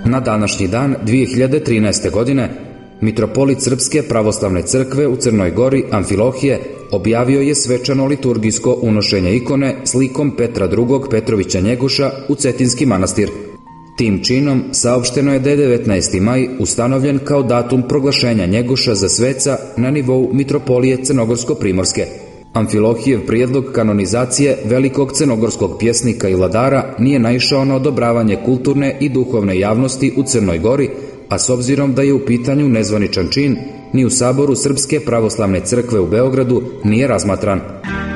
Na današnji dan 2013. godine mitropolit Srpske pravoslavne crkve u Crnoj Gori Amfilohije objavio je svečano liturgijsko unošenje ikone slikom Petra II. Petrovića Njegoša u Cetinski manastir. Tim činom saopšteno je da je 19. maj ustanovljen kao datum proglašenja Njegoša za sveca na nivou mitropolije Crnogorsko-primorske. Amfilohijev prijedlog kanonizacije velikog crnogorskog pjesnika i vladara nije naišao na odobravanje kulturne i duhovne javnosti u Crnoj Gori, a s obzirom da je u pitanju nezvaničan čin, ni u Saboru Srpske pravoslavne crkve u Beogradu nije razmatran.